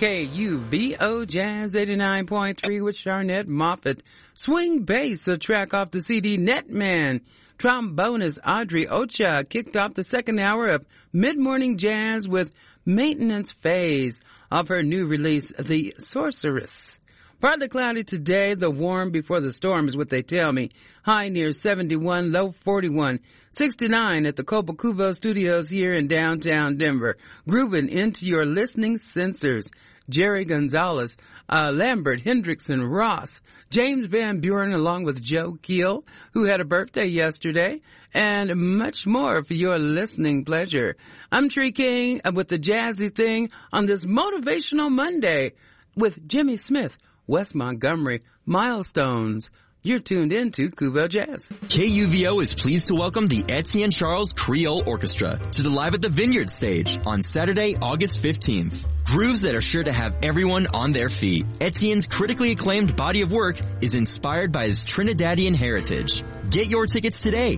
KUVO Jazz 89.3 with Sharnette Moffett. Swing bass, a track off the CD Netman. Trombonist Audrey Ocha kicked off the second hour of Mid-Morning Jazz with Maintenance Phase of her new release, The Sorceress. Partly cloudy today, the warm before the storm is what they tell me. High near 71, low 41. 69 at the Copa Cuvo Studios here in downtown Denver. Grooving into your listening sensors. Jerry Gonzalez, Lambert Hendrickson Ross, James Van Buren along with Joe Keel, who had a birthday yesterday, and much more for your listening pleasure. I'm Tree King with the Jazzy Thing on this Motivational Monday with Jimmy Smith, Wes Montgomery, Milestones. You're tuned into Cuvo Jazz. KUVO is pleased to welcome the Etienne Charles Creole Orchestra to the Live at the Vineyard stage on Saturday, August 15th. Grooves that are sure to have everyone on their feet. Etienne's critically acclaimed body of work is inspired by his Trinidadian heritage. Get your tickets today,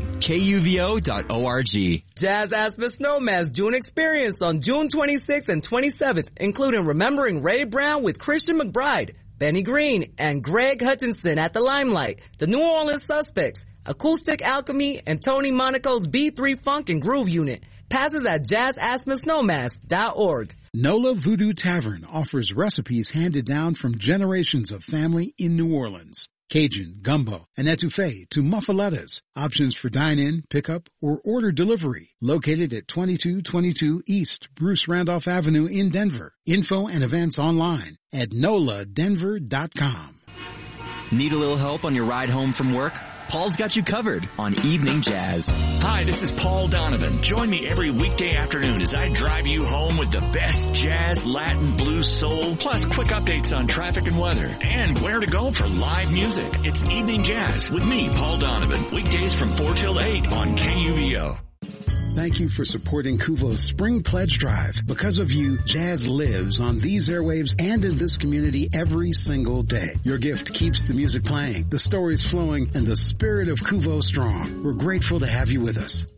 KUVO.org. Jazz Aspen Snowman's June experience on June 26th and 27th, including Remembering Ray Brown with Christian McBride, Benny Green, and Greg Hutchinson at the Limelight, the New Orleans Suspects, Acoustic Alchemy, and Tony Monaco's B3 Funk and Groove Unit. Passes at jazzaspensnowmass.org. NOLA Voodoo Tavern offers recipes handed down from generations of family in New Orleans. Cajun, gumbo, and etouffee to muffalettas. Options for dine-in, pickup, or order delivery. Located at 2222 East Bruce Randolph Avenue in Denver. Info and events online at noladenver.com. Need a little help on your ride home from work? Paul's got you covered on Evening Jazz. Hi, this is Paul Donovan. Join me every weekday afternoon as I drive you home with the best jazz, Latin, blues, soul, plus quick updates on traffic and weather, and where to go for live music. It's Evening Jazz with me, Paul Donovan, weekdays from 4 till 8 on KUVO. Thank you for supporting Cuvo's Spring Pledge Drive. Because of you, jazz lives on these airwaves and in this community every single day. Your gift keeps the music playing, the stories flowing, and the spirit of Cuvo strong. We're grateful to have you with us.